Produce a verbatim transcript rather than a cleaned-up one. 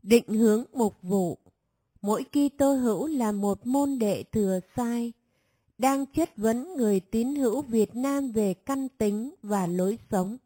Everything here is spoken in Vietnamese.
Định hướng mục vụ. Mỗi Kitô hữu là một môn đệ thừa sai, đang chất vấn người tín hữu Việt Nam về căn tính và lối sống.